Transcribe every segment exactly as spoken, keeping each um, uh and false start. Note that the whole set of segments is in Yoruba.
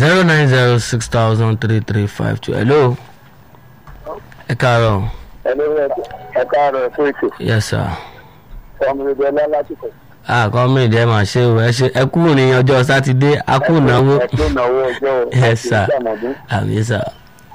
zero nine zero six thousand three three five two. Hello. Ẹ káàárọ̀. Hello, ẹ káàárọ̀ fún ètò. Yes sir. Ọmọdé ọlá láti kọ̀. Ah, kọ́mìnì ẹ máa ṣe o. Ẹ ṣe ẹ kúrò ní ọjọ́ Sátidé. A kú ìnáwó. Ẹ kú ìnáwó ọjọ́. Yes sir. Àmì sir.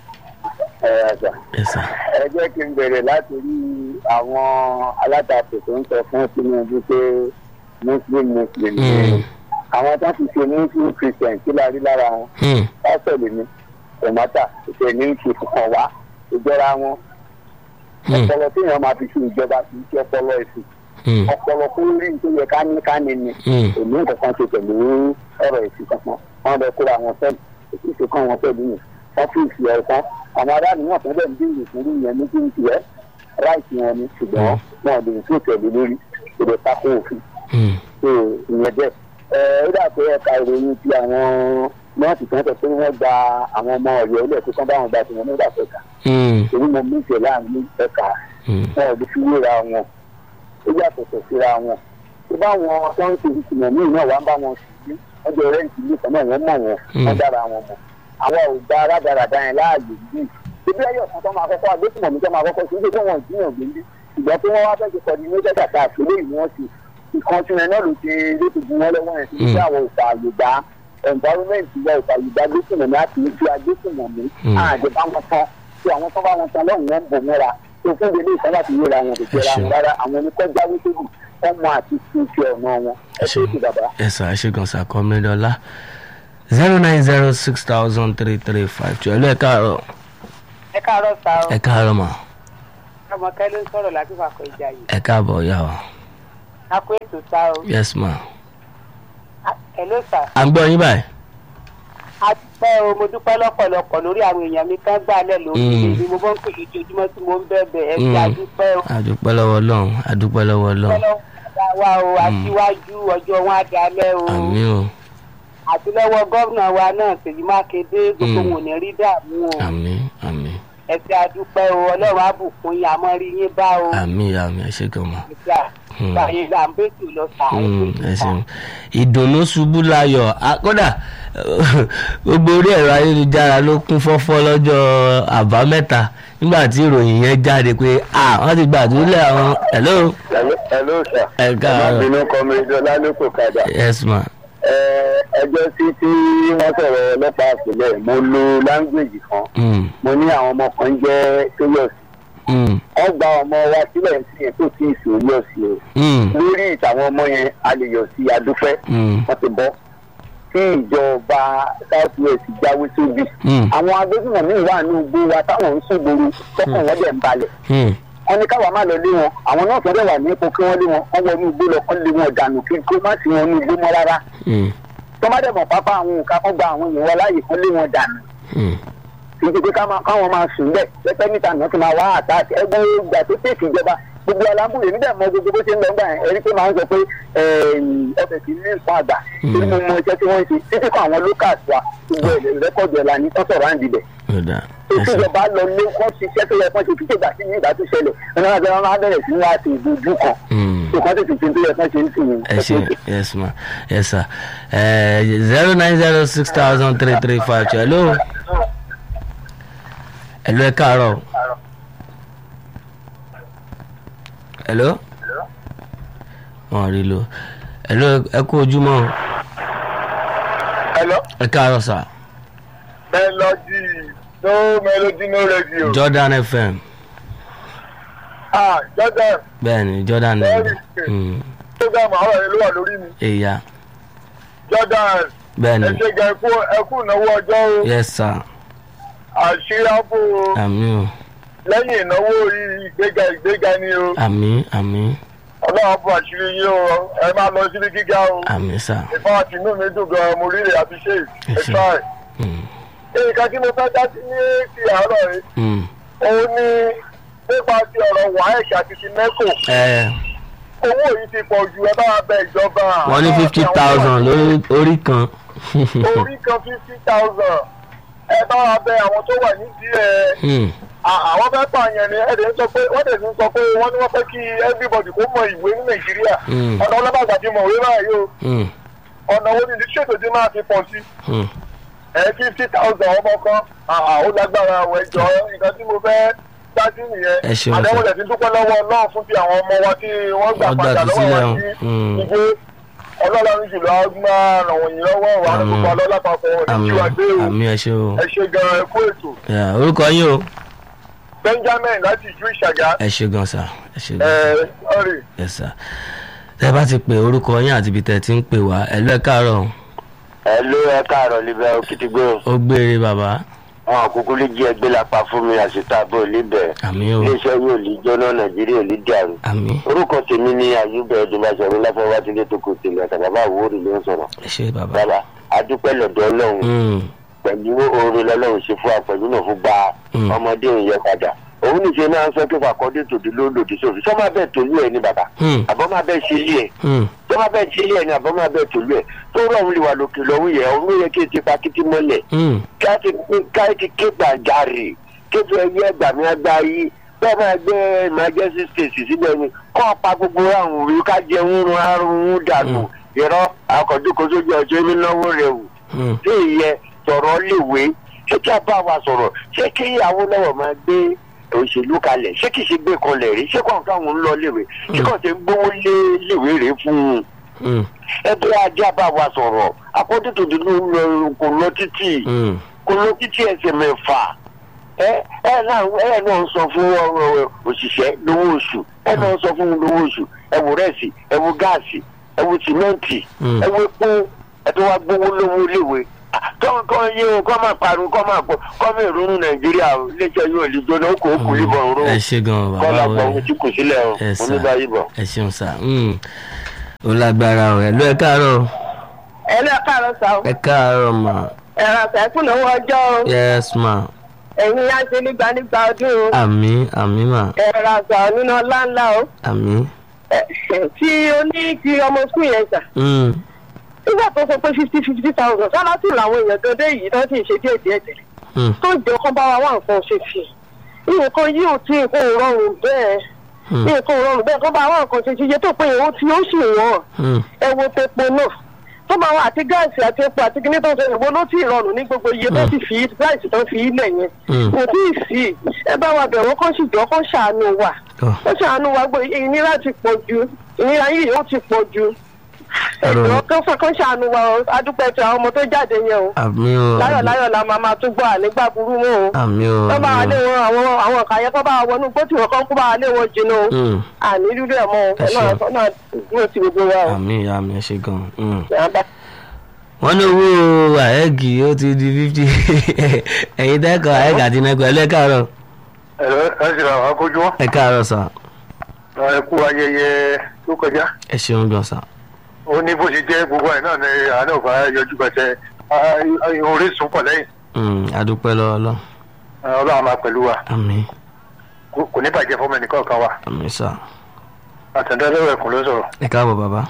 Ẹ yàtọ̀. Yes sir. Ẹ jẹ́ kí n bẹ̀rẹ̀ láti rí àwọn alátakò tó ń sọ fún Tinubu pé Muslim Muslim. Àwọn tó ti ṣe Muslim Christian kí la rí lára wọn. Pásọ̀ lè ní tòmátà ìṣe ní ìṣe fúnkan wá ìjọra wọn. Ọpọlọ tí èèyàn máa fi ṣe ìjọba kì í ṣe ọpọlọ ẹ̀sìn. Ọpọlọ fún rí tó yẹ ká ní ká ní ni. Èmi nǹkan kan ṣe pẹ̀lú ọ̀rọ̀ ẹ̀sìn kankan. Wọ́n bẹ kóra wọn sẹ́nu. Èsì ṣe kán wọn sẹ́nu yìí. Wọ́n fi ìfì ọ̀kan. Àwọn aráàlú náà tó bẹ̀rẹ̀ bí ìrìnkúrú yẹn ní kí n tiẹ̀ ráìtì wọn ni ṣùgbọ́n wọn ò lè tún tẹ̀lé lórí èdè pákó òfin. Ṣé ìyẹn jẹ́ ẹ ó dà pé ẹ̀ka ìròyìn ti àwọn nọ́ọ̀sì kan sọ pé wọ́n gba àwọn ọmọ ọ̀yọ́ ilé ẹ̀kọ́ kan báwọn gba tiwọn nígbà kẹta. Èyí mo mú ìṣẹ̀ láàrin ẹ̀ka wọn ò lè fi wéra wọn ó yàtọ̀tọ̀ síra wọn. Tó bá wọn tó ń ṣe ìṣìnà míì náà wá ń bá wọn sí ọjọ́ rẹ́ǹtì ilé kan náà wọ́n mọ̀ wọn wọ́n dára wọn mọ̀. Àwọn ò gba rádaràda yẹn láàyè yìí. Ibi ẹyọ kan tó máa kọ́kọ́ agbésùnmọ̀ mi tó máa kọ́kọ́ ṣe é pé wọ́n ìdíyàn gbé ìgbà tí wọ́n wá fẹ́ ṣe kọ́ni ní dẹ́gbà tá a ṣe léyìí wọ́n ti ìkan tí wọn náà ló ṣe létò ju wọn lọ́wọ́ yẹn sí ní àwọn òfà àyùbá environment wa òfà àyùbá agbésùnmọ̀ mi láti fi agbésùnmọ̀ mi àjẹ bá wọn tán tí àwọn tó bá wọn tán lọ́hùn wọn bò mọ́ra tó fún ilé ìtàn láti yéra wọn kò jẹra wọn rárá àwọn oníkọ́jáwé tóbi wọ́n mọ àti fi ṣe ọ̀nà wọn ẹ ṣe é ti bàbá. Ẹ sà ẹ ṣe gan sa kọ́mìnì ọlá zero nine zero six thousand three three five two. Hello, ẹ káàárọ̀. Ẹ káàárọ̀ sá o. Ẹ káàárọ̀ mà. Ọmọ kẹ́lẹ́ ń sọ̀rọ̀ láti fàkọ̀ ìjà yìí. Ẹ káàbọ̀ yà wá. A kó ètò sá o. Yes ma. Hello sá. À ń gbọ́ yín báyìí. A dúpẹ́ o, mo dúpẹ́ lọ́pọ̀lọpọ̀ lórí àwọn èèyàn mi kan gbálẹ̀ lórí èmi mo bọ́ ń pè lójoojúmọ́ tí mo ń bẹ̀bẹ̀ ẹ fi àdúpẹ́ o. Àdúpẹ́ lọ́wọ́ Ọlọ́run, àdúpẹ́ lọ́wọ́ Ọlọ́run. Dúpẹ́ lọ́wọ́ wa o, aṣíwájú ọjọ́ wọn á dalẹ̀ o. Àmín o. Àti lọ́wọ́ gómìnà wa náà Ṣèyí Mákindé gbogbo wọn ò ní rí dààmú o. Àmín àmín. Ẹ fi àdúpẹ́ o, Ọlọ́run á bùkún yín àmọ́ rí yín bá o. Àmín àmín ẹ ṣé gan ma. Báyìí là ń bètò lọ sàárè. Ẹ ṣeun. Ìdùnnú ṣubú láyọ̀ kódà gbogbo orí ẹ̀rọ ayélujára ló kún fọ́fọ́ lọ́jọ́ àbámẹ́ta nígbà tí ìròyìn yẹn jáde pé wọ́n ti gbàdúrà àwọn. Hello. Hello sir. Ẹ káàárọ̀. Ọmọbìnrin kọ́mẹ́rẹ́dì ọlálẹ́kọ̀ọ́ kàdà. Yes ma. Ẹjọ́ sí tí wọ́n sọ̀rọ̀ ọlọ́pàá àpilẹ̀ mo lo láńgbèjì kan mo ní àwọn ọmọ kan jẹ́ tóyọ̀sì wọ́n gba ọmọ wa sílẹ̀ sí ẹ̀ tó tí ì sùn yọ̀sì o lórí ìtàwọn ọmọ yẹn a lè yọ̀ sí adúpẹ́ wọ́n ti bọ́ tí ìjọba south west jáwé sóbì àwọn agbésùnmọ̀ míì wà ní ugbó wa táwọn ń sùgbòrò tọkàn wọ́n dẹ̀ ń balẹ̀ wọ́n ní káwa má lọ lé wọn àwọn náà tó dẹ̀ wà ní ipò kí wọ́n lé wọn wọ́n wọ inú igbó lọ kán lé wọn dànù kí kó má sí wọn ní igbó mọ́ rárá tó má dẹ̀ mọ̀ pápá àwọn nǹkan kan gba àwọn èèyàn wọn láàyè kán lé wọn dànù títí pé káwọn máa sùn bẹ́ẹ̀ pẹ́pẹ́ níta náà ti máa wá àtàkì ẹgbẹ́ ìgbà tó tèèkì ìjọba gbogbo alábùrè níbẹ̀ mọ gbogbo bó ṣe ń lọ gbà yẹn ẹni pé máa ń sọ pé ọbẹ̀ kì í ní nǹkan àgbà tí mo mọ iṣẹ́ tí wọ́n ń ṣe títí kan àwọn locals wa gbogbo ẹ̀ rẹ́kọ̀dù ẹ̀ la ní tán sọ̀rọ̀ àǹdí bẹ̀. ìjọba lọ lé wọ́n ṣiṣẹ́ tó yẹ kán ṣe kíkẹ́ ìgbà sí ní ìgbà tó ṣẹlẹ̀ ẹ̀rọ àti ẹ̀rọ máa bẹ̀rẹ̀ sí ní láti ìdójú kan tó kán tètè ṣe tó yẹ kán ṣe ń sìn. ẹ ṣe yes ma yes sir zero nine zero six thousand three three five two. Hello. Hello, ẹ káàárọ̀. Hello. Wọ́n rí lo. Hello, ẹ kú ojúmọ́. Hello. Ẹ káàárọ̀ sà. Melody no melody no radio. Jordan F M. Ah, Jordan. Bẹ́ẹ̀ni, Jordan F M. Program àwọn ẹ̀rọ ló wà lórí mi. Èyà. Jordan. Bẹ́ẹ̀ni. Ẹ ṣe gan ẹkú ẹkú ìnáwó ọjọ́ o. Yes sir. Àṣírí àpò. Àmín o. Lẹ́yìn ìnáwó ìgbéga ìgbéga ni o. Àmín àmín. Ọlọ́run fún àṣírí yín o ẹ máa lọ síbi gíga o. Àmín sà. ìfọwọ́ tí inú mi dùn gan-an mo rí rẹ̀ àfiṣe ẹ̀ṣọ́ ẹ̀. nǹkan tí mo fẹ́ dá sí ní ti àárọ̀ rẹ̀ òun ni nípa ti ọ̀rọ̀ wàhálà àti ti mẹ́kò. owó yìí ti pọ̀ ju ẹ bá wa bẹ ìjọba. wọ́n ní fifty thousand lórí kan. orí kan fifty thousand ẹ bá wa bẹ àwọn tó wà nídìí ẹ. àwọn fẹ́ pààyàn ni ẹ̀dẹ̀ ń sọ pé wọ́n dẹ̀ ń sọ pé wọ́n ní wọ́n fẹ́ kí everybody kó mọ ìwé ní nàìjíríà ọ̀nà ọlọ́bàgbà ti mọ̀ wé báyìí o ọ̀nà wo ni ṣètò tí máa fi pọ̀ sí ẹ fifty thousand ọmọ kan ó lágbára àwọn ẹjọ́ nǹkan tí mo fẹ́ dájú nìyẹn. ẹ ṣeun sá. àdéhùn rẹ̀ ti dúpẹ́ lọ́wọ́ náà fún ti àwọn ọmọ wa tí wọ́n gbà padà lọ́wọ́ wa sí ìgbé ọlọ́run jùlọ máa ràn wọ́n yín lọ́wọ́ wa ní gbogbo ọlọ́lá papọ̀ oníṣẹ́ àgbé o. àmì ẹ ṣe o. ẹ ṣe gan ẹ kú ètò. orúkọ yín o. Benjamin láti ìlú Ìṣàgá. ẹ ṣe gan sá. ẹ ṣe gan. ẹ sọrí. ẹ sá. tẹ bá ti pè orúkọ yín àti ibi tẹ ti ń pè wá ẹ lọ ẹ káàárọ̀. ẹ ló ẹ káàárọ̀ libẹ òkìtìgbò. ó gbére bàbá. àwọn kúkú lè jí ẹgbẹ́ lápá fún mi àṣetàbọ̀ libẹ. àmì o. iléeṣẹ́ yóò lè jóná nàìjíríà ò lè dàrú. àmì. orúkọ tèmi ni àyùbẹ ẹdùnmáṣọrọ láfọwọ́tìlẹ̀ tó kò tèmi àtàbàbà àwòrán ló ń sọ̀rọ̀. ẹ ṣe bàbá. bàbá adúpẹ́ lọ́dọ̀ ọlọ́run pẹ̀lú oore lọ́lọ́run ṣe fún àpẹ̀lú náà fún gba ọmọdé òun yẹ padà òun nìṣe náà ń sọ pé fàkọ́dé tòdí ló lòdì sófin sọ máa bẹ́ẹ̀ tòlú ẹ̀ ní bàbá àbọ̀ máa bẹ́ẹ̀ ṣe ilé ẹ̀ sọ máa bẹ́ẹ̀ ṣe ilé ẹ̀ ní àbọ̀ máa bẹ́ẹ̀ tòlú ẹ̀ tó rọrùn lè wà lókè lọ́wọ́ yẹ òun ló yẹ kí etí pakítí mọ́lẹ̀ ká ti ké gbàjarè ké fẹ́ yẹ gbàmí àgbà yìí bẹ́ẹ̀ máa gbé emergency state síbẹ̀ ni kọ́ pa gbogbo àwọn òwe ká jẹun rún arún dànù ìrọ́ àkọ́dúkọ́sójú ọjọ́ nínáwó rẹ̀ wù tí ìyẹn sọ̀rọ̀ léwe ṣé kí a bá wa sọ̀rọ̀ ṣé kí Awólọ́wọ̀ máa gbé òṣèlú kalẹ̀ ṣé kìí ṣe gbé kanlẹ̀ rí ṣé kàn káwọn ń lọ léwe ṣé kàn ṣe ń gbówó lé léwe rèé fún un. ẹgbẹ́ ajá bá wa sọ̀rọ̀ akọ́dé tó dúró kò lọ títì kò lọ títì ẹsẹ̀ mẹ́fà ẹ ẹ náà ẹ náà sọ fún òṣìṣẹ́ lówó oṣù ẹ náà sọ fún lówó oṣù ẹ wo rẹ́ẹ̀sì ẹ wo gáàsì ẹ wo sìmẹ́ǹtì ẹ wo epo ẹ tó wá gbówó lówó léwe kọ́ kọ́ yé o kọ́ máa parun kọ́ máa pọ̀ kọ́ mi ìrònú nàìjíríà o iléeṣẹ́ yóò lè jóná kó kù líbọn òru ẹ ṣe gan bàbá kọ́ lápò ohun tí kò sílẹ̀ o oníbàyí bọ̀. ẹ ṣeun sá ó lágbára o ẹ ló ẹ káàárọ̀. ẹ lọ káàárọ̀ sá o. ẹ káàárọ̀ mà. ẹ̀rọ àtẹ̀kùn lọ́wọ́ ọjọ́ o. yes ma. ẹ̀yin yá ṣe nígbà nígbà ọdún o. àmì àmì mà. ẹ̀rọ àgbà nínú ọlá ńlá o. àmì. tí o ní ti ọmọ sùn yẹn sà. nígbà tó sọ pé fifty fifty thousand sálátì làwọn èèyàn tó dé yìí tó sì ń ṣe díẹ̀ díẹ̀ tẹ́lẹ̀ tó jẹ́ kán bá wa wá nǹkan ṣe fi nǹkan yìí ò tí nǹkan ò rọrùn bẹ́ẹ̀ nǹkan ò rọrùn bẹ́ẹ̀ kán bá wa nǹkan ṣe ṣe iye tó pé ìwọ́n tí ó sì wọ́n ẹ wo tepo náà tó bá wọn àti gáàsì àti epo àti kíní tó ń sọ ìwọ ló ti rọrùn ní gbogbo iye tó ti fi láìsí tó fi ilẹ̀ yẹn kò tí ì sí ẹ bá wa bẹ̀rù kán sì jọ kán ṣàánú wa kán ṣàánú wa gbé ìnira ti pọ̀ ju ìnira yìí ó ti pọ̀ ju ẹ̀rọ kan fún kan ṣàánú wa o adúpẹ́ tí àwọn ọmọ tó jáde yẹn o àmì o láyọ̀ láyọ̀ la máa máa tún gbọ́ àlégbà burú mọ́ o àmì o tó bá wa lé wọn àwọn àwọn ọ̀kà yẹn tó bá wa wọnú gbó tí wọn kàn kó bá wa lé wọn jìnnà o àní rírú ẹ̀ mọ́ o ẹ̀ náà ẹ̀ náà dúró ti gbogbo wa o. àmì àmì ẹ ṣe gan-an. wọ́n ní owó àẹ́gì ó ti di fifty ẹ̀yin tẹ́kọ̀ọ́ àẹ́gì àti nẹ́kọ̀ọ́ ẹ̀ lẹ́kàárọ̀. ẹ̀rọ ẹ̀ sì ra àwọn akójú wọn. ẹ káàárọ̀ sà. ẹ kú ayẹyẹ tó kọjá. ẹ ṣeun gan sà. ó ní bó ṣe jẹ́ gbogbo ẹ̀ náà ni àánú ọ̀fà yọjú pẹ̀sẹ̀ orísun pọ̀ lẹ́yìn. adúpẹ́ lọ́wọ́ ọlọ́run máa pẹ̀lú wa. àmín. kò ní bàjẹ́ fọmọ ẹnìkan kan wa. àmín sà. àtẹ̀dẹ́lẹ́wọ̀ ẹ̀kún ló sọ̀rọ̀. ẹ káàbọ̀ bàbá.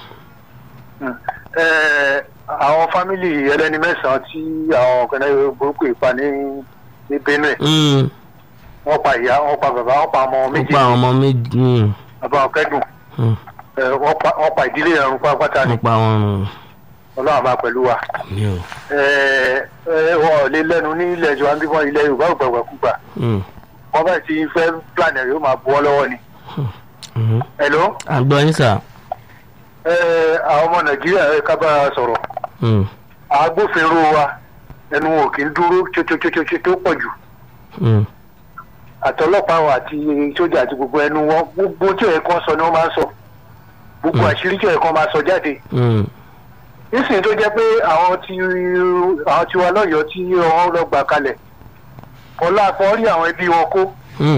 àwọn fámìlì ẹlẹ́ni mẹ́sàn-án tí àwọn ọ̀gbẹ́ni burúkú ìpa ní ní Benue. wọ́n pa ìyá wọ́n pa bàbá wọ́n pa ọmọ méjì. wọ́n pa ọmọ méjì. bàbá wọn kẹ́dùn. wọ́n pa ìdílé ẹ̀rùn pátápátá ni. wọ́n pa wọn rùn. ọlọ́run máa pẹ̀lú wa. àmín o. wọ́n ò lè lẹ́nu ní ilẹ̀ ìjọba bí wọ́n ilẹ̀ Yorùbá ò gbàgbà kúgbà. wọ́n bá ti fẹ́ plan ẹ̀rọ yóò máa bu ọ́ lọ́wọ́ ni. hello. àgbọ̀ yín sà. àwọn ọmọ Nàìjíríà ẹ̀ ká bá a sọ̀rọ̀. agbófinró wa ẹnu ò kì í dúró tsotsotso tó pọ̀ jù. àtọlọ́pàá wa àti sójà àti gbogbo ẹnu wọn gbogbo tí ẹ̀ kan sọ ni wọ́n máa ń sọ gbogbo àṣírí tí ẹ̀ kan máa sọ jáde. nísìnyí tó jẹ́ pé àwọn tí àwọn tí wa lọ́yọ̀ọ́ tí wọ́n lọ gbà kalẹ̀ ọlá kan rí àwọn ẹbí wọn kó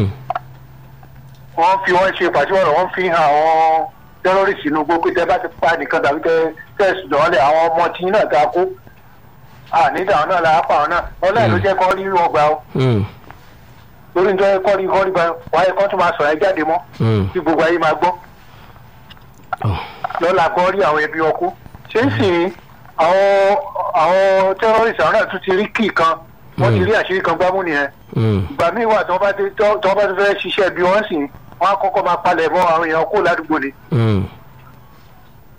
wọ́n fi wọ́n ṣe pàṣípàrọ̀ wọ́n fi hàn àwọn tẹ́rọ́rìsì inú gbogbo tẹ́ bá ti pa nìkan tàbí tẹ́ tẹ́sí lọ́lẹ̀ àwọn ọmọ tí náà ta kó ànídà àwọn náà làá pa àwọn náà ọlá ìlú jẹ́ kọ́ rí wọn gbà ó lórí nítorí kọ́ rí kọ́ rí gbà wáyé kọ́ tó máa sọ̀rọ̀ ẹ jáde mọ́ tí gbogbo ayé máa gbọ́ lọ́la kọ́ rí àwọn ẹbí wọn kó ṣé ń sìn àwọn àwọn tẹ́rọ́rìsì àwọn náà tún ti rí kì kan wọ́n ti rí àṣírí kan gbámú nìyẹn ìgbà míì wà tí wọ́n bá ti fẹ́ ṣiṣẹ́ bí wọ́n sìn wọ́n á kọ́kọ́ máa palẹ̀ mọ́ àwọn èèyàn kó ládùúgbò ni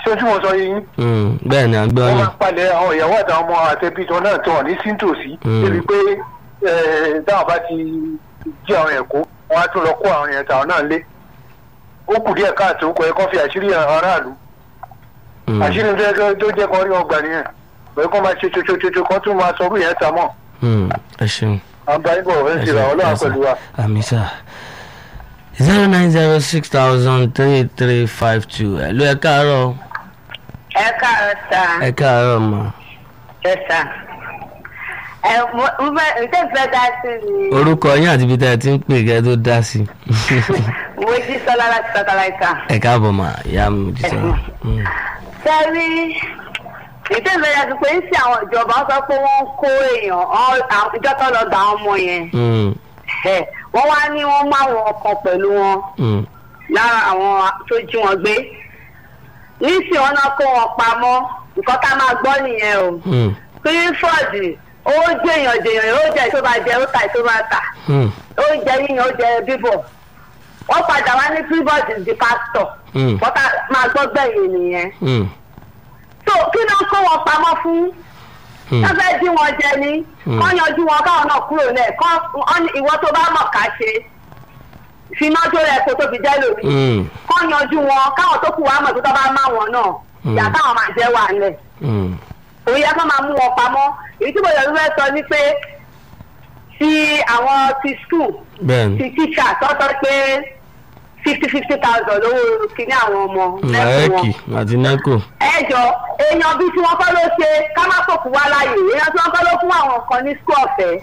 ṣé tí mo sọ yín. bẹ́ẹ̀ ni à ń gbọ́ wọ́n yín. máa palẹ̀ àwọn ìyàwó àtàwọn ọmọ àtẹ̀bíjọ náà tó wà ní síntòsí. débi pé táwọn bá ti jí àwọn yẹn kó wọ́n á tún lọ kó àwọn yẹn tàwọn náà lé. ó kù díẹ̀ káàtó kọ ẹ kọ́ fi àṣírí aráàlú. àṣírí tó jẹ́ kan rí wọn gbà nìyẹn. bẹ́ẹ̀ kọ́ máa ṣe ṣoṣoṣoṣo kan tún máa sọ yẹn ta mọ́. ẹ ṣeun. àbáyébọ̀ ẹ̀ ń ṣe àwọn ọlọ́run pẹ̀lú wa. àmì sà zero nine zero six thousand three three five two ẹ ló ẹ káàárọ̀. ẹ káàárọ̀ sà. ẹ káàárọ̀ mà. ẹ sà. ẹ mo fẹ́ ǹjẹ́ ìfẹ́ dá sí mi. orúkọ yín àti ibi tí ẹ ti ń pè kẹ́ tó dá sí. mo jí sọlá láti sọtàláìka. ẹ káàbọ̀ mà ìyá mi jí sọlá. sẹ́rí ìdí ìfẹ́ dá sí pé ń ṣe àwọn ìjọba sọ pé wọ́n ń kó èèyàn ìjọ tó lọ gba ọmọ yẹn. wọ́n wá ní wọ́n máa wọn ọkàn pẹ̀lú wọn lára àwọn tó jí wọn gbé. níṣì wọn náà kó wọn pamọ́ nǹkan ká máa gbọ́ nìyẹn o. clifford ó jẹyàn jẹyàn ó jẹ tó bá jẹ ó ta tó bá ta ó jẹ yíyan ó jẹ bíbọ̀ wọ́n padà wá ní clifford di pásítọ̀ wọ́n ká máa gbọ́ gbẹ̀yìn nìyẹn. so kí ló ń kó wọn pamọ́ fún? wọ́n fẹ́ dí wọn jẹ ní kọ́ yanjú wọn káwọn náà kúrò lẹ̀ kọ́ ìwọ tó bá mọ̀ ká ṣe finájó rẹ̀ kó tó fi jẹ́ lórí kọ́ yanjú wọn káwọn tó kù wá mọ̀ tó tọ́ bá má wọn náà ìyá táwọn máa jẹ́ wà lẹ̀ òun yẹ kó máa mú wọn pamọ́ èyí tí mo yọ fẹ́ sọ ni pé ti àwọn ti school ti teacher tọ́tọ́ pé fifty fifty thousand lówó kíní àwọn ọmọ ẹ̀ẹ́kì àti nẹ́kò. ẹ jọ èèyàn bíi tí wọ́n kọ́ ló ṣe ká má fòkù wá láàyè èèyàn tí wọ́n kọ́ ló fún àwọn kan ní school ọ̀fẹ́.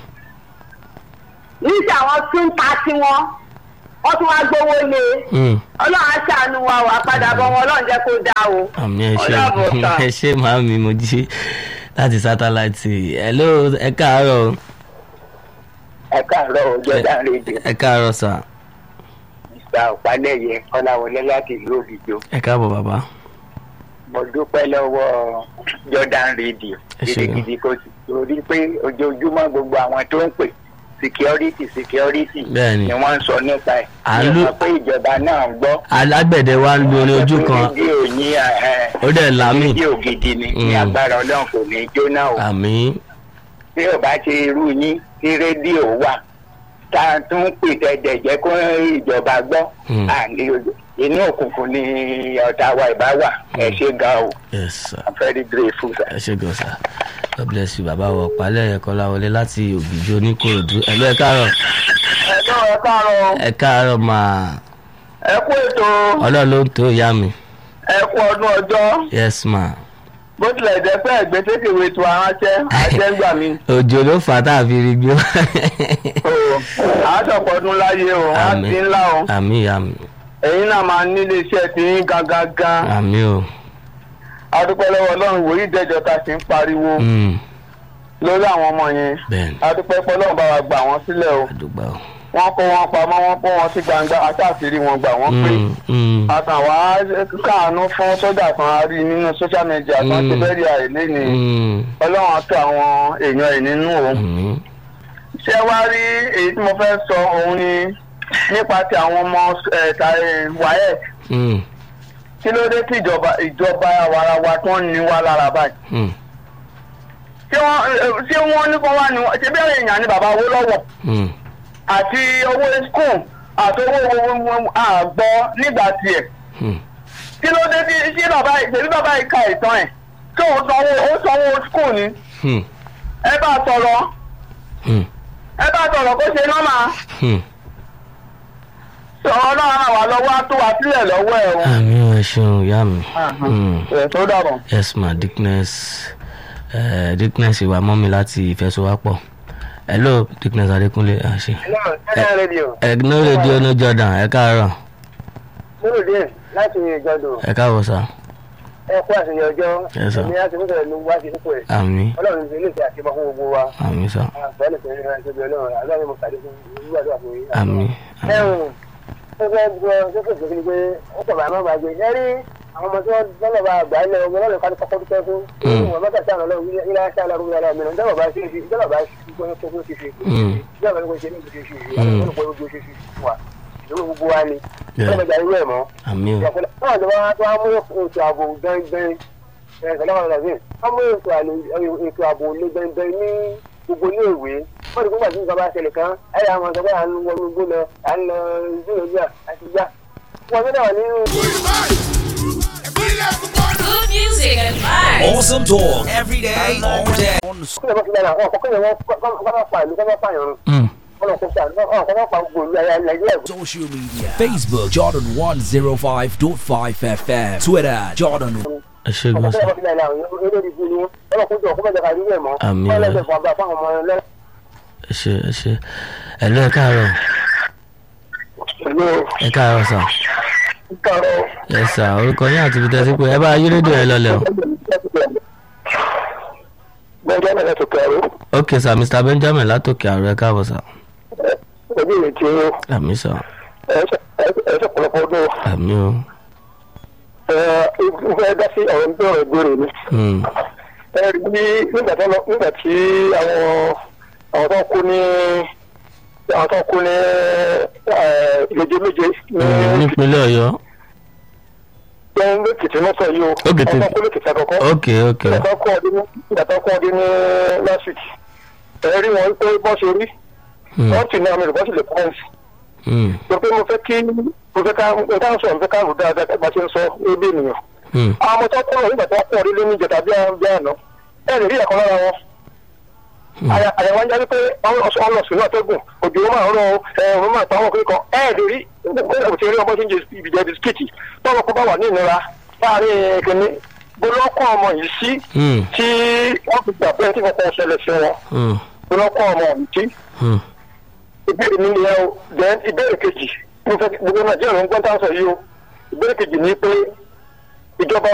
níṣẹ́ àwọn tún ta sí wọn wọ́n tún wá gbowó lé ọlọ́run á ṣàánú wa wà padà bọ̀ wọn ọlọ́run jẹ́ kó dáa o. àmì ẹ ṣe ẹ ṣe màámi mo jí láti sátáláìtì ẹ ló ẹ káàárọ̀. ẹ káàárọ̀ ọjọ́ dáre dé. ẹ káàárọ̀ sà. ọ̀pálẹ̀yẹ kọ́láwọlé láti ìlú òbíjọ. ẹ káàbọ̀ bàbá. mo dúpẹ́ lọ́wọ́ Jordan Radio gidigidi kò sí torí pé ojoojúmọ́ gbogbo àwọn tó ń pè security security ni wọ́n ń sọ nípa ẹ̀. ní wọ́n pé ìjọba náà ń gbọ́. alágbẹ̀dẹ wa ń lo orí ojú kan ó dẹ̀ lámì. rédíò gidi ni ní agbára ọlọ́run kò ní jóná o. àmín. bí ò bá ṣe irú yín tí rédíò wà tá a tún pè tẹ̀jẹ̀ jẹ́ kó ìjọba gbọ́ inú òkùnkùn ni ọ̀tá wa ìbá wà ẹ ṣe ga o. yes sir. I'm very grateful sir. ẹ ṣe gan sir. God bless you bàbá wọ pálẹ̀ ẹ̀kọ́ láwọlé láti òbíjọ ní kòròdú ẹ lọ ẹ káàárọ̀. ẹ lọ ẹ káàárọ̀. ẹ káàárọ̀ máa. ẹ kú ètò. ọlọ́run ló ń tó ìyá mi. ẹ kú ọdún ọjọ́. yes ma. bó tilẹ̀ jẹ́ pé ẹ̀gbẹ́sẹ̀kẹ̀wé tó aránṣẹ́ àjẹ́gbà mi. òjò ló fà á tá a fi rí gbó. àádọ́pọ̀ ọdún láyé o á ti ńlá o. àmì ìyá mi. ẹ̀yin náà máa nílé iṣẹ́ tí yín gangan gan. àmì o. adúpẹ́ lọ́wọ́ ọlọ́run wòlíì dẹ́jọ́ ta sì ń pariwo lórí àwọn ọmọ yẹn. adúpẹ́ pé ọlọ́run bá wa gbà wọ́n sílẹ̀ o. wọ́n kó wọn pamọ́ wọ́n kó wọn sí gbangba aṣáàfìrí wọn gbà wọ́n pé àtàwọn káàánú fún sójà kan a rí nínú social media kan ti bẹ́ẹ̀ rí àìlé ni ọlọ́run àti àwọn èèyàn ẹ̀ nínú o. ṣé wá rí èyí tí mo fẹ́ sọ òun ni nípa ti àwọn ọmọ ẹ̀ka wáyẹ̀ kí ló dé tí ìjọba ìjọba àwarawa tó ń ní wá lára báyìí ṣé wọ́n ní kó wá ní ṣe bí èèyàn ní bàbá owó lọ́wọ́ àti owó school àti owó àgbọ̀ nígbà tiẹ̀ kí ló dé tí ṣé bàbá ìṣèlú bàbá ìka ìtàn ẹ̀ tí ó sanwó ó sanwó school ni ẹ bá sọ̀rọ̀ ẹ bá sọ̀rọ̀ kó ṣe nọ́mà sọ̀rọ̀ náà ràn wá lọ́wọ́ á tó wá sílẹ̀ lọ́wọ́ ẹ̀ o. àmì ẹ ṣeun ìyá mi. ẹ tó dàbọ̀. yes ma Dickness uh, Dickness ìwà mọ́ mi láti ìfẹsowápọ̀. hello Dickness Adékúnlé àṣẹ. hello ẹ̀rọ rédíò. ẹ̀ no rédíò no Jordan ẹ káàárọ̀. nurudeen láti ìjọdọ̀. ẹ káàbọ̀ sá. ẹ kú àṣeyọ ọjọ́. ẹ sọ. èmi láti mú sọ̀rọ̀ ló wá sí púpọ̀ ẹ̀. àmín. ọlọ́run ti ilé ìṣe àṣepọ̀ fún gbogbo wa. àmín sá. àbẹ̀lẹ̀ fún ẹni ṣe bí ọlọ́run aláàbẹ̀ mo kàdé fún ìlú àdúrà fún yín. àmín. ẹ̀rùn tó fẹ́ gbọ́ sókè sókè ni pé ó pọ̀ bàá má bàá gbé ẹ rí àwọn ọmọ tí wọ́n lọ́lọ́ bá gbà á lẹ̀ ọmọ lọ́lọ́ ká kọ́kọ́ dúpẹ́ fún wọn bá kàtà àná lọ́wọ́ ilé aṣá alárúgbó yàrá mi náà bá ṣe é ìjọba bá ṣe é kókó ṣe ṣe ìjọba ní kò ṣe ní ìbùsùn ṣe ṣe àwọn olùkọ́ ojú ṣe ṣe fún wa lórí gbogbo wa ni ọlọ́mọdé ayé rẹ̀ mọ́. àmì o. ìjọba náà ló wá tó wá mú ètò ààbò gbẹngbẹng ẹ̀ẹ́dẹ̀gbẹ̀rún náà lọ́sìn wọ́n mú ètò ààbò lé gbẹngbẹng ní gbogbo ilé ìwé wọ́n ti gbọ́dọ̀ sí nǹkan bá ṣẹlẹ̀ kan ẹ̀yà àwọn ọ̀sẹ̀ pé à ń wọnú igbó lọ à ń lọ ìdúrógbà àti ìjà wọ́n tó dà nínú. Good music and vibes. Awesome talk every day, all day. kí ló bá fi dára ọ̀ kọ́kọ́ yẹn wọ́n kọ́ bá pa ìlú kọ́ bá pa ìrún. Social media Facebook Jordan one oh five point five F M, Twitter Jordan. ẹ ṣe gbọ́n sá. àmì o. ẹ ṣe ẹ ṣe ẹ lọ ẹ káàárọ̀. ẹ káàárọ̀ sá. ẹ sá orúkọ yín àti ibi tẹ́sí pé ẹ bá yí rédíò ẹ lọlẹ̀ o. Benjamin látòkè àrò. ok sá Mr Benjamin látòkè àrò ẹ káàbọ̀ sá. Ẹbí mi ti yín. àmì sá. Ẹ ṣe pọ̀lọpọ̀ ọdún. àmì o. Ẹ fẹ́ dá sí ọ̀rọ̀ nígbà ọ̀rọ̀ ìgbèrè ni. Ẹ rí bí nígbà tí àwọn àwọn tó kú ní àwọn tó kú ní ìlẹ́jọ́ méje ní nípínlẹ̀ Ọ̀yọ́. Jẹ́n lókìtì náà sọ yìí o. ok Ọkọ̀ kú lókìtì àkọ́kọ́. ok ok. Ìgbà tó kọ́ ọdún ní last week. Ẹ rí wọn pé bọ́ ṣe rí. Wọ́n ti ní àmì ìrùbọ́sì lè pọ́ǹsì. Mo pé mo fẹ́ kí mo fẹ́ ká mo ká ń sọ mo fẹ́ ká rò dáadáa bá ṣe ń sọ ebi ènìyàn. Àwọn ọmọ tó kọ́ ọ̀rọ̀ nígbà tó kọ́ ọdún lé ní ìjẹta bí àná. Ẹ lè rí ẹ̀kọ́ lára wọn. Àyẹ̀wò ń jáde pé ọlọ́sùn náà tẹ́gùn òjò máa ń rọ ẹ̀rọ máa pa àwọn ọkùnrin kan. Ẹ lè rí òtí rí ọmọ tí ń jẹ ìbìjẹ bisikíìtì tọ́wọ́ kó bá wà ní ìnira láàárín kìnní. Gbólọ́kọ̀ ọmọ yìí sí tí wọ́n fi gbà pé tí wọ́n kọ́ ṣẹlẹ̀ sí wọn. Gbólọ́kọ̀ ọmọ yìí sí. Ìbéèrè mi nìyẹn o then ìbéèrè kejì mo fẹ́ gbogbo Nàìjíríà ló ń gbọ́n tá a sọ yìí o ìbéèrè kejì ni pé ìjọba